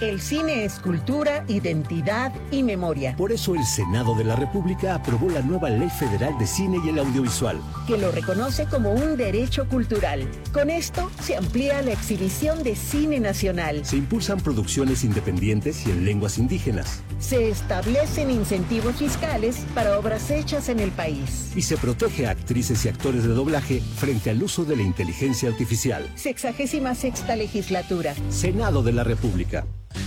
El cine es cultura, identidad y memoria. Por eso el Senado de la República aprobó la nueva Ley Federal de Cine y el Audiovisual, que lo reconoce como un derecho cultural. Con esto se amplía la exhibición de cine nacional. Se impulsan producciones independientes y en lenguas indígenas. Se establecen incentivos fiscales para obras hechas en el país. Y se protege a actrices y actores de doblaje frente al uso de la inteligencia artificial. 66ª legislatura. Senado de la República.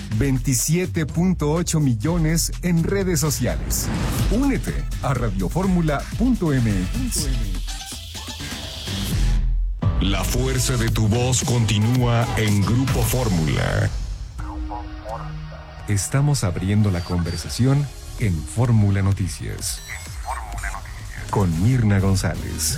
27.8 millones en redes sociales. Únete a radioformula.mx. La fuerza de tu voz continúa en Grupo Fórmula. Estamos abriendo la conversación en Fórmula Noticias. Con Mirna González.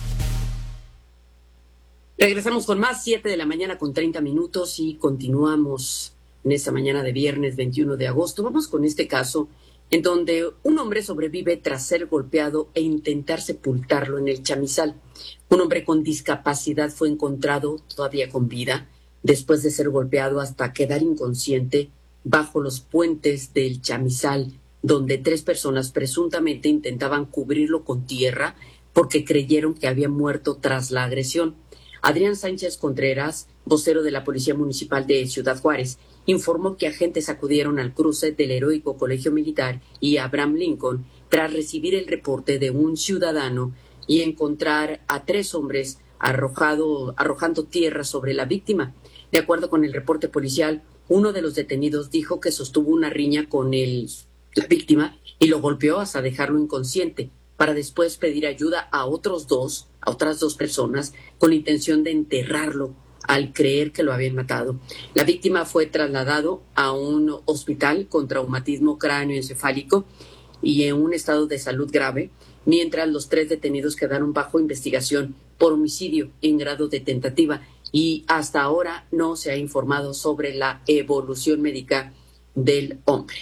Regresamos con más, 7 de la mañana con 30 minutos y continuamos en esta mañana de viernes 21 de agosto. Vamos con este caso en donde un hombre sobrevive tras ser golpeado e intentar sepultarlo en el chamizal. Un hombre con discapacidad fue encontrado todavía con vida después de ser golpeado hasta quedar inconsciente bajo los puentes del chamizal, donde 3 personas presuntamente intentaban cubrirlo con tierra porque creyeron que había muerto tras la agresión. Adrián Sánchez Contreras, vocero de la Policía Municipal de Ciudad Juárez, informó que agentes acudieron al cruce del Heroico Colegio Militar y Abraham Lincoln tras recibir el reporte de un ciudadano y encontrar a 3 hombres arrojando tierra sobre la víctima. De acuerdo con el reporte policial, uno de los detenidos dijo que sostuvo una riña con la víctima y lo golpeó hasta dejarlo inconsciente, para después pedir ayuda a otras dos personas con la intención de enterrarlo al creer que lo habían matado. La víctima fue trasladado a un hospital con traumatismo cráneoencefálico y en un estado de salud grave, mientras los 3 detenidos quedaron bajo investigación por homicidio en grado de tentativa y hasta ahora no se ha informado sobre la evolución médica del hombre.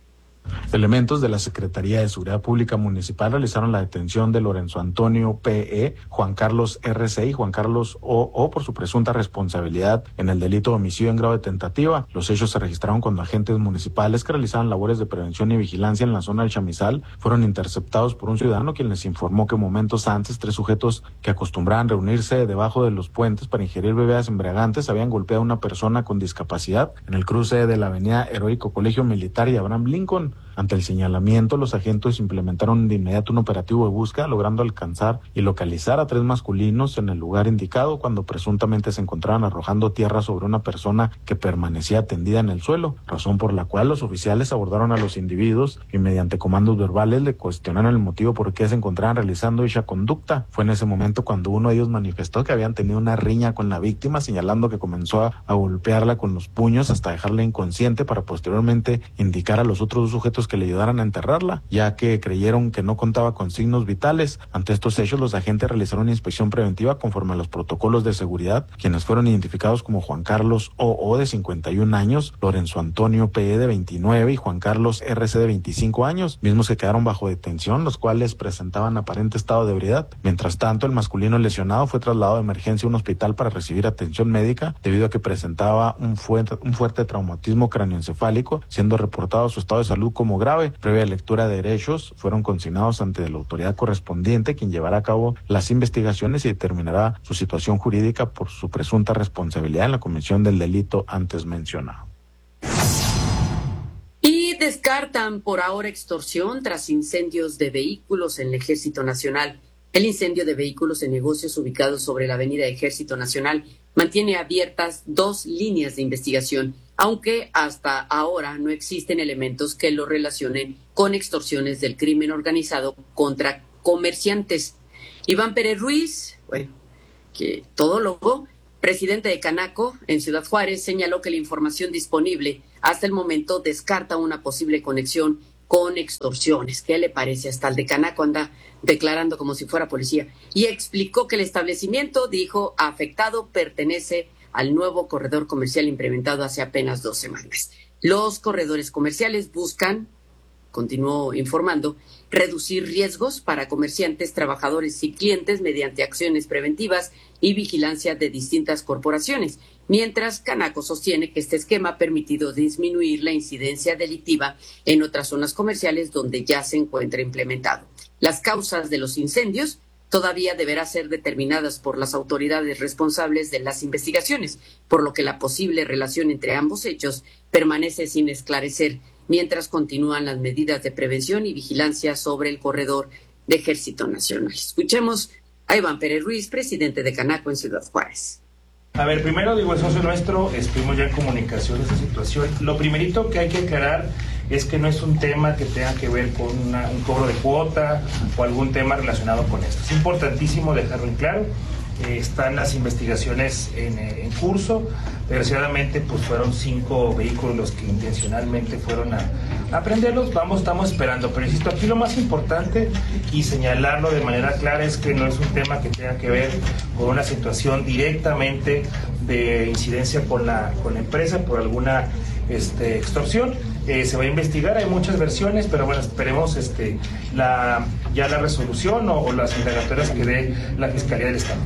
Elementos de la Secretaría de Seguridad Pública Municipal realizaron la detención de Lorenzo Antonio P.E., Juan Carlos R.C. y Juan Carlos O.O. por su presunta responsabilidad en el delito de homicidio en grado de tentativa. Los hechos se registraron cuando agentes municipales que realizaban labores de prevención y vigilancia en la zona del chamizal fueron interceptados por un ciudadano quien les informó que momentos antes 3 sujetos que acostumbraban reunirse debajo de los puentes para ingerir bebidas embriagantes habían golpeado a una persona con discapacidad en el cruce de la avenida Heroico Colegio Militar y Abraham Lincoln. Ante el señalamiento, los agentes implementaron de inmediato un operativo de búsqueda, logrando alcanzar y localizar a 3 masculinos en el lugar indicado cuando presuntamente se encontraban arrojando tierra sobre una persona que permanecía tendida en el suelo, razón por la cual los oficiales abordaron a los individuos y mediante comandos verbales le cuestionaron el motivo por qué se encontraban realizando dicha conducta. Fue en ese momento cuando uno de ellos manifestó que habían tenido una riña con la víctima, señalando que comenzó a golpearla con los puños hasta dejarla inconsciente para posteriormente indicar a los otros 2 sujetos que le ayudaran a enterrarla, ya que creyeron que no contaba con signos vitales. Ante estos hechos, los agentes realizaron una inspección preventiva conforme a los protocolos de seguridad, quienes fueron identificados como Juan Carlos O.O. de 51 años, Lorenzo Antonio P.E. de 29 y Juan Carlos R.C. de 25 años, mismos que quedaron bajo detención, los cuales presentaban aparente estado de ebriedad. Mientras tanto, el masculino lesionado fue trasladado de emergencia a un hospital para recibir atención médica debido a que presentaba un fuerte traumatismo cráneoencefálico, siendo reportado su estado de salud como grave. Previa lectura de derechos, fueron consignados ante la autoridad correspondiente, quien llevará a cabo las investigaciones y determinará su situación jurídica por su presunta responsabilidad en la comisión del delito antes mencionado. Y descartan por ahora extorsión tras incendios de vehículos en el Ejército Nacional. El incendio de vehículos en negocios ubicados sobre la avenida Ejército Nacional mantiene abiertas 2 líneas de investigación, aunque hasta ahora no existen elementos que lo relacionen con extorsiones del crimen organizado contra comerciantes. Iván Pérez Ruiz, que todólogo, presidente de Canaco en Ciudad Juárez, señaló que la información disponible hasta el momento descarta una posible conexión con extorsiones. ¿Qué le parece? Hasta el de Canaco anda declarando como si fuera policía. Y explicó que el establecimiento, dijo, afectado pertenece al nuevo corredor comercial implementado hace apenas 2 semanas. Los corredores comerciales buscan continuó informando, reducir riesgos para comerciantes, trabajadores y clientes mediante acciones preventivas y vigilancia de distintas corporaciones, mientras Canaco sostiene que este esquema ha permitido disminuir la incidencia delictiva en otras zonas comerciales donde ya se encuentra implementado. Las causas de los incendios todavía deberán ser determinadas por las autoridades responsables de las investigaciones, por lo que la posible relación entre ambos hechos permanece sin esclarecer, mientras continúan las medidas de prevención y vigilancia sobre el corredor de Ejército Nacional. Escuchemos a Iván Pérez Ruiz, presidente de Canaco en Ciudad Juárez. A ver, primero digo, el socio nuestro, estuvimos ya en comunicación de esta situación. Lo primerito que hay que aclarar es que no es un tema que tenga que ver con un cobro de cuota o algún tema relacionado con esto. Es importantísimo dejarlo en claro. Están las investigaciones en curso. Desgraciadamente, pues fueron 5 vehículos los que intencionalmente fueron a prenderlos. Estamos esperando. Pero insisto, aquí lo más importante y señalarlo de manera clara es que no es un tema que tenga que ver con una situación directamente de incidencia con la empresa por alguna extorsión. Se va a investigar, hay muchas versiones, pero bueno, esperemos la resolución o las indagatorias que dé la Fiscalía del Estado.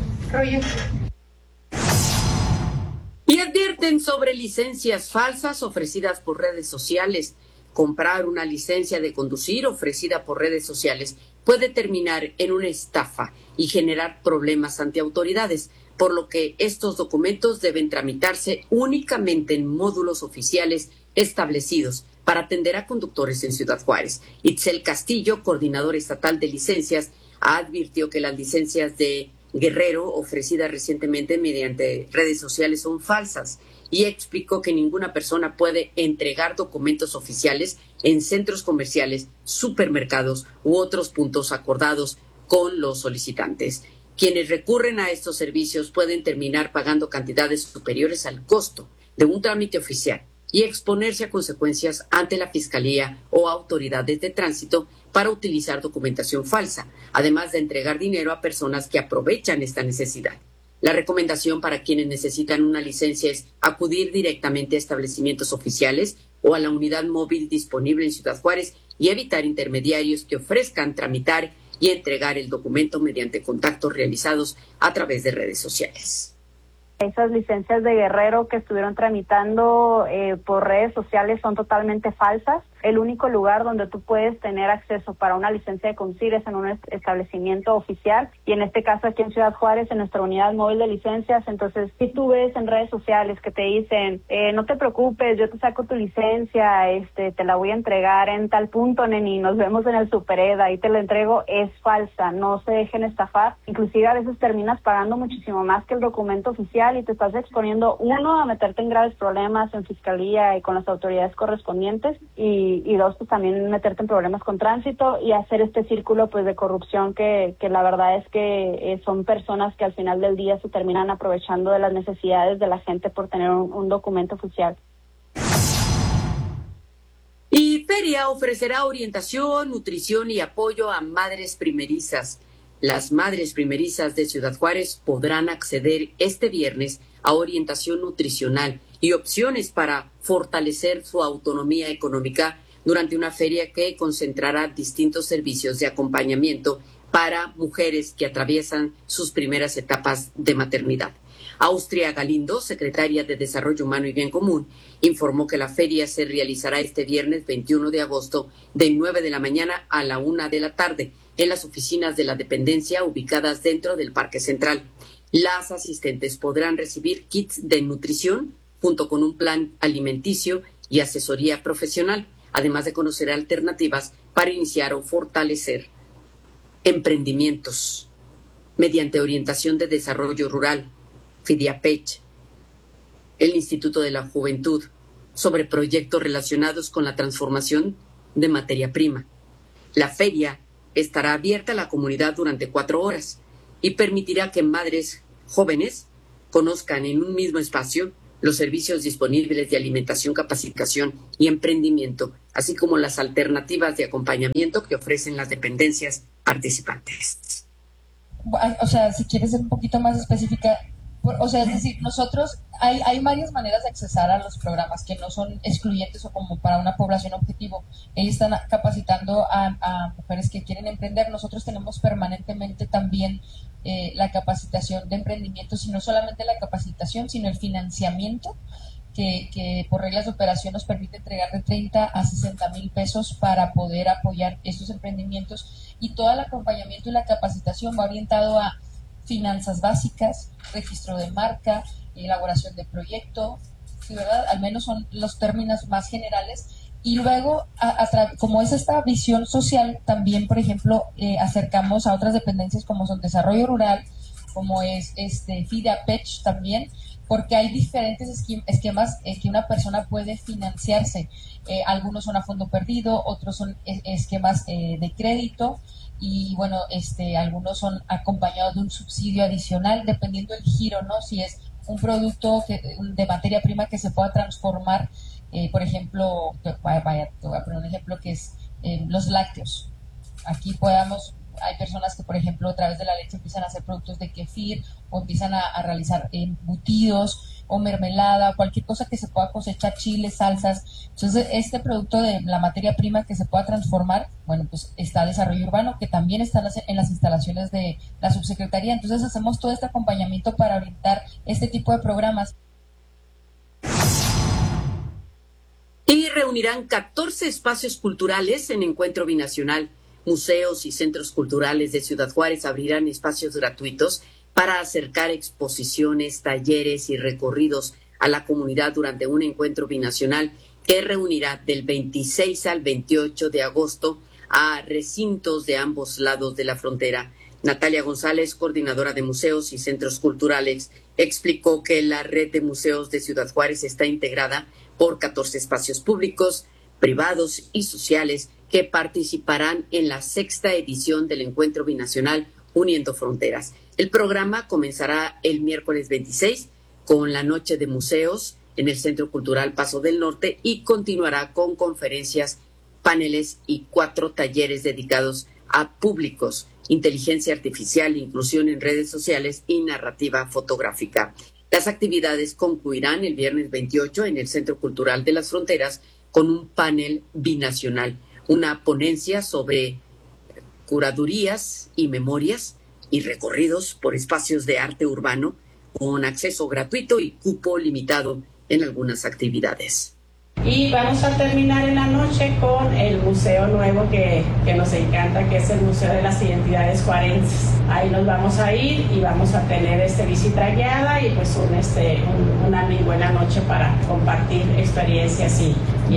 Y advierten sobre licencias falsas ofrecidas por redes sociales. Comprar una licencia de conducir ofrecida por redes sociales puede terminar en una estafa y generar problemas ante autoridades, por lo que estos documentos deben tramitarse únicamente en módulos oficiales establecidos para atender a conductores en Ciudad Juárez. Itzel Castillo, coordinadora estatal de licencias, advirtió que las licencias de Guerrero ofrecidas recientemente mediante redes sociales son falsas y explicó que ninguna persona puede entregar documentos oficiales en centros comerciales, supermercados u otros puntos acordados con los solicitantes. Quienes recurren a estos servicios pueden terminar pagando cantidades superiores al costo de un trámite oficial y exponerse a consecuencias ante la Fiscalía o autoridades de tránsito para utilizar documentación falsa, además de entregar dinero a personas que aprovechan esta necesidad. La recomendación para quienes necesitan una licencia es acudir directamente a establecimientos oficiales o a la unidad móvil disponible en Ciudad Juárez y evitar intermediarios que ofrezcan tramitar y entregar el documento mediante contactos realizados a través de redes sociales. Esas licencias de Guerrero que estuvieron tramitando por redes sociales son totalmente falsas. El único lugar donde tú puedes tener acceso para una licencia de conducir es en un establecimiento oficial, y en este caso aquí en Ciudad Juárez, en nuestra unidad móvil de licencias. Entonces, si tú ves en redes sociales que te dicen, no te preocupes, yo te saco tu licencia, te la voy a entregar en tal punto, neni, nos vemos en el Supered, ahí te la entrego, es falsa, no se dejen estafar. Inclusive a veces terminas pagando muchísimo más que el documento oficial y te estás exponiendo, uno, a meterte en graves problemas en fiscalía y con las autoridades correspondientes, y dos, pues también meterte en problemas con tránsito y hacer este círculo pues de corrupción que la verdad es que son personas que al final del día se terminan aprovechando de las necesidades de la gente por tener un documento oficial. Y Feria ofrecerá orientación, nutrición y apoyo a madres primerizas. Las madres primerizas de Ciudad Juárez podrán acceder este viernes a orientación nutricional y opciones para fortalecer su autonomía económica durante una feria que concentrará distintos servicios de acompañamiento para mujeres que atraviesan sus primeras etapas de maternidad. Austria Galindo, secretaria de Desarrollo Humano y Bien Común, informó que la feria se realizará este viernes 21 de agosto de 9 de la mañana a la 1 de la tarde en las oficinas de la dependencia ubicadas dentro del Parque Central. Las asistentes podrán recibir kits de nutrición junto con un plan alimenticio y asesoría profesional, además de conocer alternativas para iniciar o fortalecer emprendimientos mediante orientación de desarrollo rural, FIDIAPECH, el Instituto de la Juventud, sobre proyectos relacionados con la transformación de materia prima. La feria estará abierta a la comunidad durante 4 horas y permitirá que madres jóvenes conozcan en un mismo espacio los servicios disponibles de alimentación, capacitación y emprendimiento, así como las alternativas de acompañamiento que ofrecen las dependencias participantes. O sea, si quieres ser un poquito más específica, O sea, es decir, nosotros hay varias maneras de accesar a los programas que no son excluyentes o como para una población objetivo. Ellos están capacitando a mujeres que quieren emprender. Nosotros tenemos permanentemente también la capacitación de emprendimiento, y no solamente la capacitación, sino el financiamiento, que por reglas de operación nos permite entregar de 30 a 60 mil pesos para poder apoyar estos emprendimientos, y todo el acompañamiento y la capacitación va orientado a finanzas básicas, registro de marca, elaboración de proyecto, ¿sí, verdad? Al menos son los términos más generales. Y luego, como es esta visión social, también, por ejemplo, acercamos a otras dependencias como son desarrollo rural, como es FIDAPECH también, porque hay diferentes esquemas que una persona puede financiarse. Algunos son a fondo perdido, otros son esquemas de crédito, y bueno, algunos son acompañados de un subsidio adicional, dependiendo del giro, ¿no? Si es un producto de materia prima que se pueda transformar, por ejemplo, te voy a poner un ejemplo que es los lácteos. Aquí hay personas que, por ejemplo, a través de la leche empiezan a hacer productos de kefir, o empiezan a realizar embutidos o mermelada, cualquier cosa que se pueda cosechar, chiles, salsas. Entonces, este producto de la materia prima que se pueda transformar, bueno, pues está Desarrollo Urbano, que también está en las instalaciones de la subsecretaría. Entonces, hacemos todo este acompañamiento para orientar este tipo de programas. Y reunirán 14 espacios culturales en encuentro binacional. Museos y centros culturales de Ciudad Juárez abrirán espacios gratuitos para acercar exposiciones, talleres y recorridos a la comunidad durante un encuentro binacional que reunirá del 26 al 28 de agosto a recintos de ambos lados de la frontera. Natalia González, coordinadora de museos y centros culturales, explicó que la red de museos de Ciudad Juárez está integrada por 14 espacios públicos, privados y sociales que participarán en la 6ª edición del Encuentro Binacional Uniendo Fronteras. El programa comenzará el miércoles 26 con la Noche de Museos en el Centro Cultural Paso del Norte y continuará con conferencias, paneles y 4 talleres dedicados a públicos, inteligencia artificial, inclusión en redes sociales y narrativa fotográfica. Las actividades concluirán el viernes 28 en el Centro Cultural de las Fronteras con un panel binacional, una ponencia sobre curadurías y memorias y recorridos por espacios de arte urbano con acceso gratuito y cupo limitado en algunas actividades. Y vamos a terminar en la noche con el museo nuevo que nos encanta, que es el Museo de las Identidades Juarenses. Ahí nos vamos a ir y vamos a tener visita guiada y pues una muy buena noche para compartir experiencias y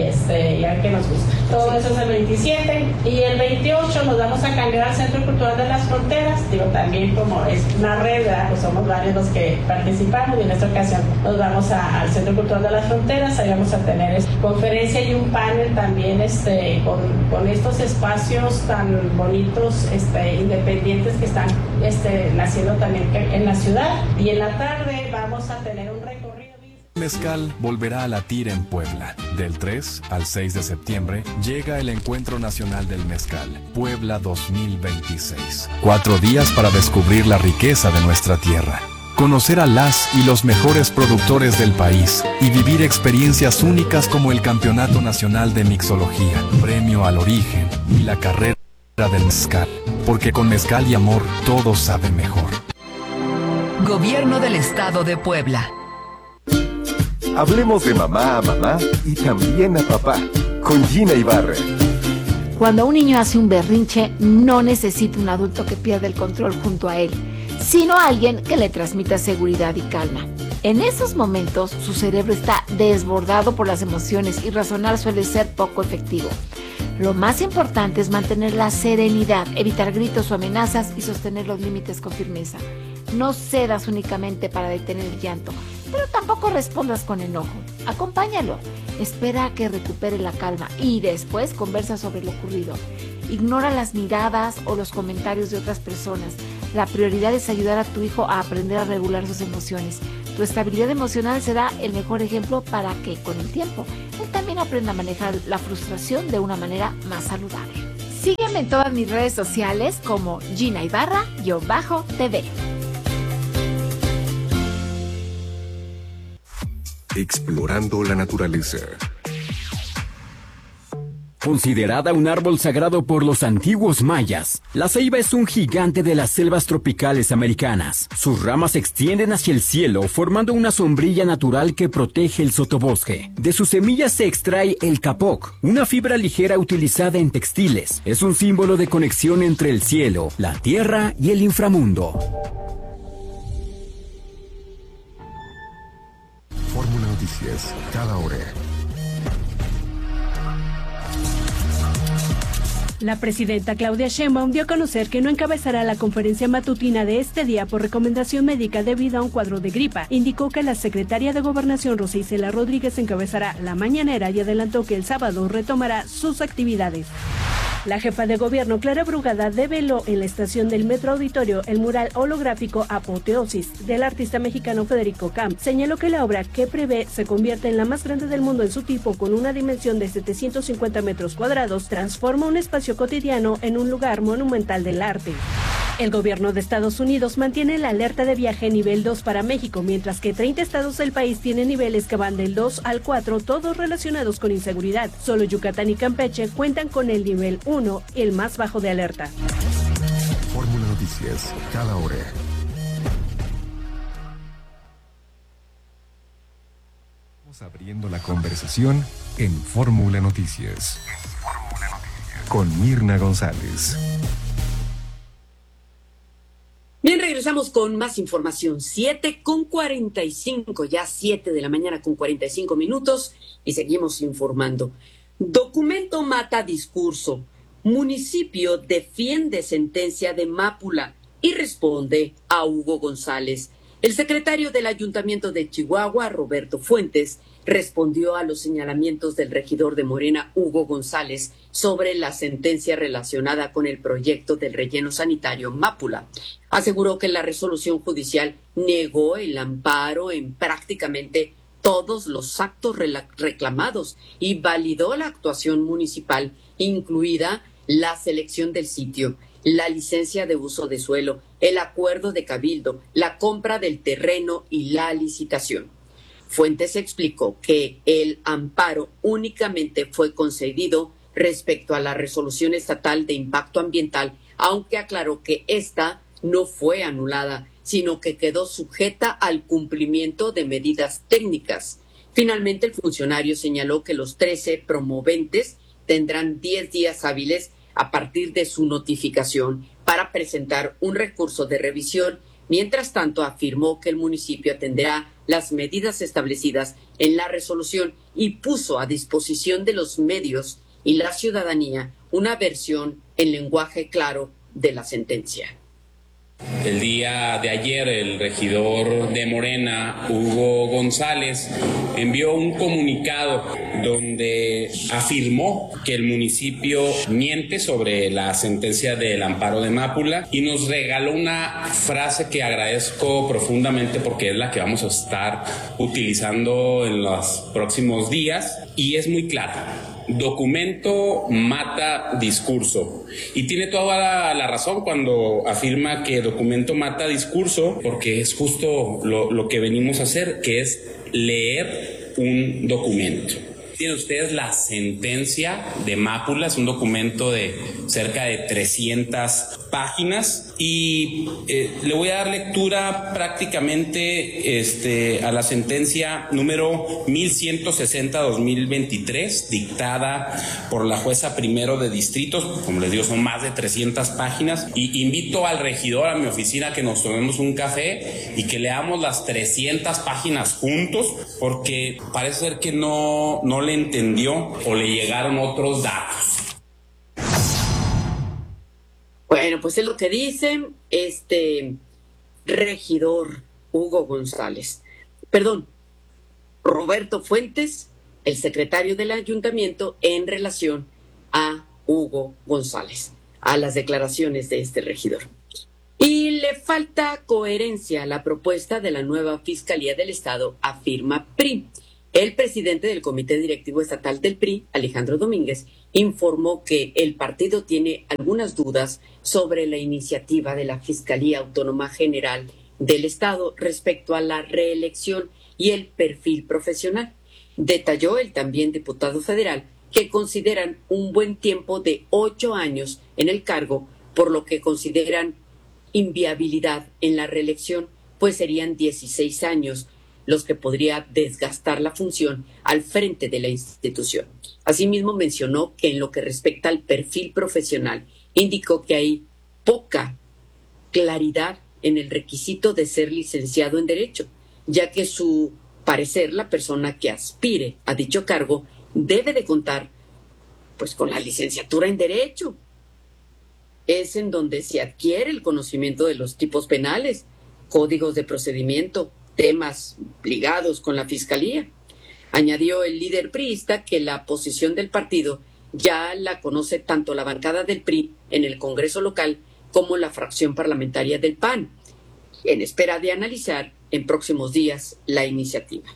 a ver qué nos gusta. Todo eso es el 27 y el 28 nos vamos a cambiar al Centro Cultural de las Fronteras. También como es una red, ¿verdad? Pues somos varios los que participamos y en esta ocasión nos vamos al Centro Cultural de las Fronteras. Ahí vamos a tener conferencia y un panel también con estos espacios tan bonitos, independientes que están naciendo también en la ciudad. Y en la tarde vamos a tener un recorrido. Mezcal volverá a latir en Puebla. Del 3 al 6 de septiembre llega el Encuentro Nacional del Mezcal, Puebla 2026. 4 días para descubrir la riqueza de nuestra tierra, conocer a las y los mejores productores del país y vivir experiencias únicas como el Campeonato Nacional de Mixología, Premio al Origen y la Carrera del Mezcal. Porque con mezcal y amor todo sabe mejor. Gobierno del Estado de Puebla. Hablemos de mamá a mamá y también a papá, con Gina Ibarra. Cuando un niño hace un berrinche, no necesita un adulto que pierda el control junto a él, sino alguien que le transmita seguridad y calma. En esos momentos, su cerebro está desbordado por las emociones y razonar suele ser poco efectivo. Lo más importante es mantener la serenidad, evitar gritos o amenazas y sostener los límites con firmeza. No cedas únicamente para detener el llanto, pero tampoco respondas con enojo. Acompáñalo, espera a que recupere la calma y después conversa sobre lo ocurrido. Ignora las miradas o los comentarios de otras personas. La prioridad es ayudar a tu hijo a aprender a regular sus emociones. Tu estabilidad emocional será el mejor ejemplo para que, con el tiempo, él también aprenda a manejar la frustración de una manera más saludable. Sígueme en todas mis redes sociales como Gina Ibarra-TV. explorando la naturaleza. Considerada un árbol sagrado por los antiguos mayas, la ceiba es un gigante de las selvas tropicales americanas. Sus ramas se extienden hacia el cielo, formando una sombrilla natural que protege el sotobosque. De sus semillas se extrae el capoc, una fibra ligera utilizada en textiles. Es un símbolo de conexión entre el cielo, la tierra y el inframundo. Fórmula Noticias, cada hora. La presidenta Claudia Sheinbaum dio a conocer que no encabezará la conferencia matutina de este día por recomendación médica debido a un cuadro de gripa. Indicó que la secretaria de Gobernación, Rosa Isela Rodríguez, encabezará la mañanera y adelantó que el sábado retomará sus actividades. La jefa de gobierno, Clara Brugada, develó en la estación del Metro Auditorio el mural holográfico Apoteosis del artista mexicano Federico Camp. Señaló que la obra, que prevé se convierte en la más grande del mundo en su tipo con una dimensión de 750 metros cuadrados, transforma un espacio cotidiano en un lugar monumental del arte. El gobierno de Estados Unidos mantiene la alerta de viaje nivel 2 para México, mientras que 30 estados del país tienen niveles que van del 2 al 4, todos relacionados con inseguridad. Solo Yucatán y Campeche cuentan con el nivel 1, el más bajo de alerta. Fórmula Noticias, cada hora. Estamos abriendo la conversación en Fórmula Noticias. Con Mirna González. Bien, regresamos con más información. 7:45, ya 7 de la mañana con 45 minutos y seguimos informando. Documento mata discurso. Municipio defiende sentencia de Mápula y responde a Hugo González. El secretario del Ayuntamiento de Chihuahua, Roberto Fuentes, respondió a los señalamientos del regidor de Morena, Hugo González, sobre la sentencia relacionada con el proyecto del relleno sanitario Mápula. Aseguró que la resolución judicial negó el amparo en prácticamente todos los actos reclamados y validó la actuación municipal, incluida la selección del sitio, la licencia de uso de suelo, el acuerdo de cabildo, la compra del terreno y la licitación. Fuentes explicó que el amparo únicamente fue concedido respecto a la resolución estatal de impacto ambiental, aunque aclaró que esta no fue anulada, sino que quedó sujeta al cumplimiento de medidas técnicas. Finalmente, el funcionario señaló que los 13 promoventes tendrán 10 días hábiles a partir de su notificación para presentar un recurso de revisión. Mientras tanto, afirmó que el municipio atenderá las medidas establecidas en la resolución y puso a disposición de los medios y la ciudadanía una versión en lenguaje claro de la sentencia. El día de ayer, el regidor de Morena, Hugo González, envió un comunicado donde afirmó que el municipio miente sobre la sentencia del amparo de Mápula y nos regaló una frase que agradezco profundamente porque es la que vamos a estar utilizando en los próximos días y es muy clara. Documento mata discurso. Y tiene toda la razón cuando afirma que documento mata discurso, porque es justo lo que venimos a hacer, que es leer un documento. Tienen ustedes la sentencia de Mápula, es un documento de cerca de 300 páginas y le voy a dar lectura prácticamente a la sentencia número 1160-2023, dictada por la jueza primero de distritos. Como les digo, son más de 300 páginas y invito al regidor a mi oficina que nos tomemos un café y que leamos las 300 páginas juntos, porque parece ser que no le entendió o le llegaron otros datos. Bueno, pues es lo que dice regidor Hugo González. Roberto Fuentes, el secretario del ayuntamiento, en relación a Hugo González, a las declaraciones de este regidor. Y le falta coherencia a la propuesta de la nueva Fiscalía del Estado, afirma PRI. El presidente del Comité Directivo Estatal del PRI, Alejandro Domínguez, informó que el partido tiene algunas dudas sobre la iniciativa de la Fiscalía Autónoma General del Estado respecto a la reelección y el perfil profesional. Detalló el también diputado federal que consideran un buen tiempo de 8 años en el cargo, por lo que consideran inviabilidad en la reelección, pues serían 16 años los que podría desgastar la función al frente de la institución. Asimismo, mencionó que en lo que respecta al perfil profesional, indicó que hay poca claridad en el requisito de ser licenciado en Derecho, ya que su parecer la persona que aspire a dicho cargo debe de contar pues con la licenciatura en Derecho. Es en donde se adquiere el conocimiento de los tipos penales, códigos de procedimiento, temas ligados con la Fiscalía. Añadió el líder priista que la posición del partido ya la conoce tanto la bancada del PRI en el Congreso local como la fracción parlamentaria del PAN, en espera de analizar en próximos días la iniciativa.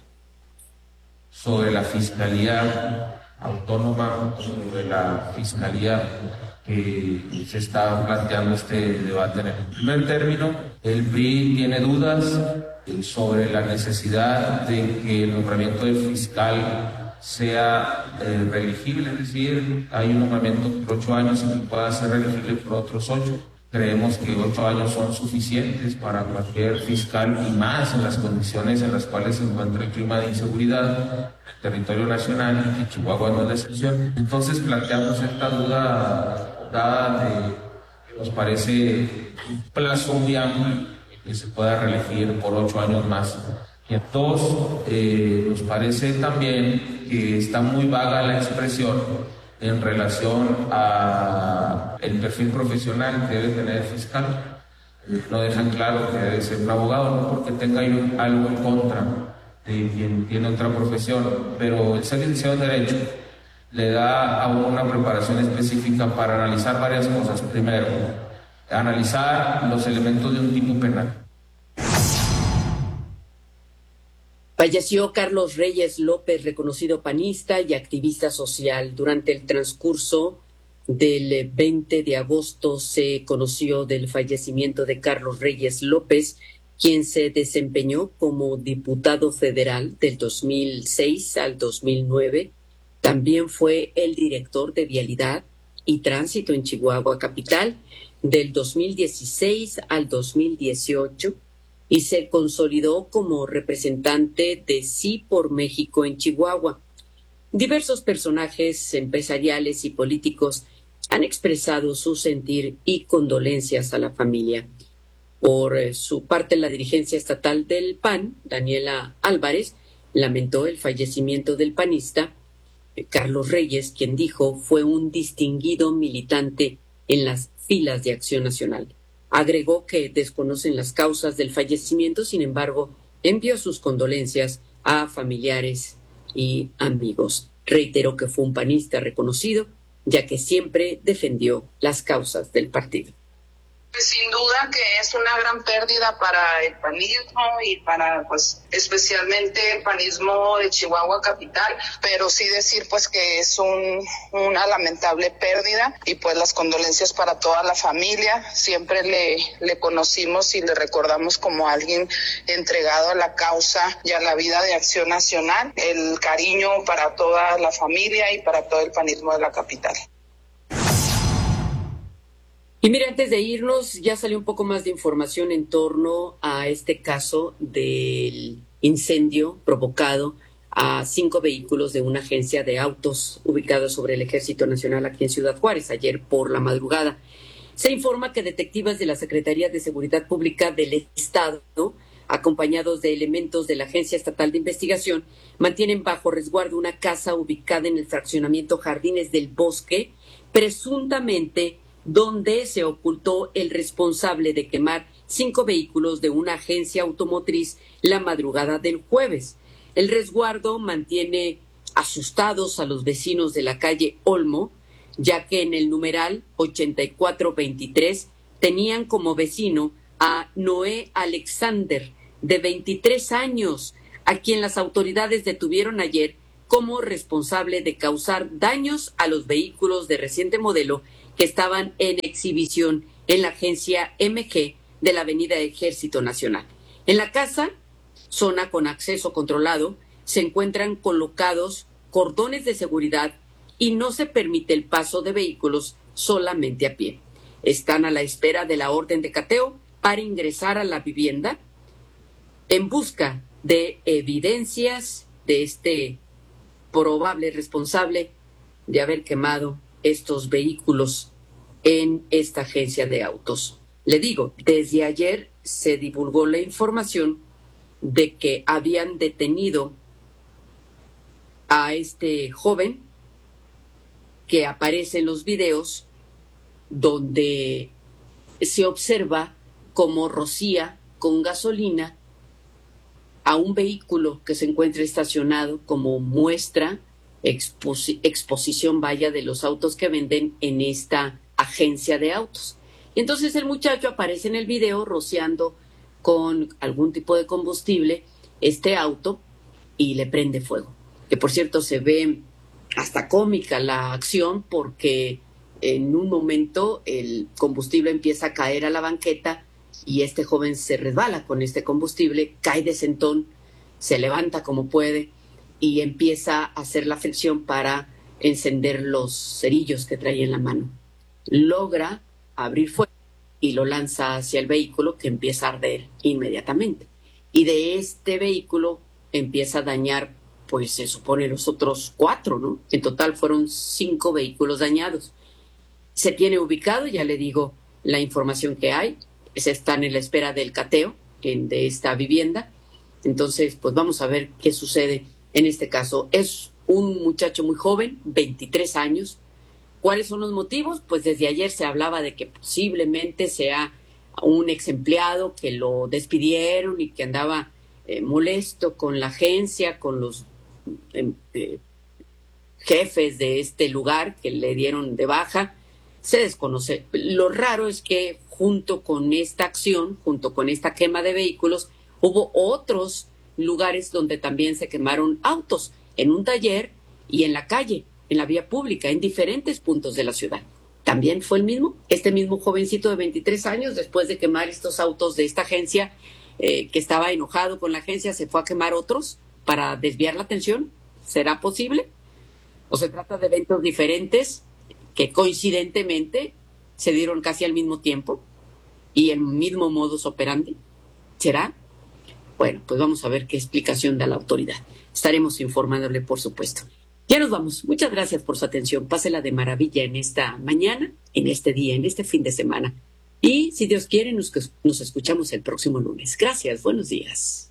Sobre la Fiscalía Autónoma, sobre la Fiscalía que se está planteando este debate. En el primer término, el PRI tiene dudas sobre la necesidad de que el nombramiento del fiscal sea reelegible, es decir, hay un nombramiento por 8 años y que pueda ser reelegible por otros 8. Creemos que 8 años son suficientes para cualquier fiscal y más en las condiciones en las cuales se encuentra el clima de inseguridad en el territorio nacional, y Chihuahua no es la excepción. Entonces planteamos esta duda dada de que nos parece un plazo muy amplio que se pueda reelegir por 8 años más. Y a todos nos parece también que está muy vaga la expresión en relación a el perfil profesional que debe tener el fiscal. No dejan claro que debe ser un abogado, no porque tenga algo en contra de quien tiene otra profesión, pero el ser licenciado en Derecho le da a uno una preparación específica para analizar varias cosas. Primero, analizar los elementos de un tipo penal. Falleció Carlos Reyes López, reconocido panista y activista social. Durante el transcurso del 20 de agosto se conoció del fallecimiento de Carlos Reyes López, quien se desempeñó como diputado federal del 2006 al 2009. También fue el director de Vialidad y Tránsito en Chihuahua Capital del 2016 al 2018. Y se consolidó como representante de Sí por México en Chihuahua. Diversos personajes empresariales y políticos han expresado su sentir y condolencias a la familia. Por su parte, la dirigencia estatal del PAN, Daniela Álvarez, lamentó el fallecimiento del panista Carlos Reyes, quien dijo fue un distinguido militante en las filas de Acción Nacional. Agregó que desconocen las causas del fallecimiento, sin embargo, envió sus condolencias a familiares y amigos. Reiteró que fue un panista reconocido, ya que siempre defendió las causas del partido. Sin duda que es una gran pérdida para el panismo y para, pues, especialmente el panismo de Chihuahua Capital, pero sí decir, pues, que es una lamentable pérdida y, pues, las condolencias para toda la familia. Siempre le conocimos y le recordamos como alguien entregado a la causa y a la vida de Acción Nacional. El cariño para toda la familia y para todo el panismo de la capital. Y mira, antes de irnos, ya salió un poco más de información en torno a este caso del incendio provocado a 5 vehículos de una agencia de autos ubicados sobre el Ejército Nacional aquí en Ciudad Juárez, ayer por la madrugada. Se informa que detectives de la Secretaría de Seguridad Pública del Estado, acompañados de elementos de la Agencia Estatal de Investigación, mantienen bajo resguardo una casa ubicada en el fraccionamiento Jardines del Bosque, presuntamente donde se ocultó el responsable de quemar 5 vehículos de una agencia automotriz la madrugada del jueves. El resguardo mantiene asustados a los vecinos de la calle Olmo, ya que en el numeral 8423 tenían como vecino a Noé Alexander, de 23 años, a quien las autoridades detuvieron ayer como responsable de causar daños a los vehículos de reciente modelo que estaban en exhibición en la agencia MG de la Avenida Ejército Nacional. En la casa zona con acceso controlado se encuentran colocados cordones de seguridad y no se permite el paso de vehículos solamente a pie. Están a la espera de la orden de cateo para ingresar a la vivienda en busca de evidencias de este probable responsable de haber quemado estos vehículos en esta agencia de autos. Le digo, desde ayer se divulgó la información de que habían detenido a este joven que aparece en los videos donde se observa cómo rocía con gasolina a un vehículo que se encuentra estacionado como muestra, exposición vaya de los autos que venden en esta agencia de autos. Y entonces el muchacho aparece en el video rociando con algún tipo de combustible este auto y le prende fuego. Que por cierto se ve hasta cómica la acción porque en un momento el combustible empieza a caer a la banqueta y este joven se resbala con este combustible, cae de sentón, se levanta como puede y empieza a hacer la fricción para encender los cerillos que traía en la mano. Logra abrir fuego y lo lanza hacia el vehículo, que empieza a arder inmediatamente. Y de este vehículo empieza a dañar, pues se supone, los otros 4, ¿no? En total fueron 5 vehículos dañados. Se tiene ubicado, ya le digo, la información que hay. Se están en la espera del cateo de esta vivienda. Entonces, pues vamos a ver qué sucede en este caso. Es un muchacho muy joven, 23 años. ¿Cuáles son los motivos? Pues desde ayer se hablaba de que posiblemente sea un ex empleado que lo despidieron y que andaba molesto con la agencia, con los jefes de este lugar que le dieron de baja. Se desconoce. Lo raro es que junto con esta acción, junto con esta quema de vehículos, hubo otros lugares donde también se quemaron autos, en un taller y en la calle, en la vía pública, en diferentes puntos de la ciudad. También fue este mismo jovencito de 23 años, después de quemar estos autos de esta agencia, que estaba enojado con la agencia, se fue a quemar otros para desviar la atención. ¿Será posible? ¿O se trata de eventos diferentes que coincidentemente se dieron casi al mismo tiempo y el mismo modus operandi? ¿Será? Bueno, pues vamos a ver qué explicación da la autoridad. Estaremos informándole, por supuesto. Ya nos vamos. Muchas gracias por su atención. Pásela de maravilla en esta mañana, en este día, en este fin de semana. Y si Dios quiere, nos escuchamos el próximo lunes. Gracias. Buenos días.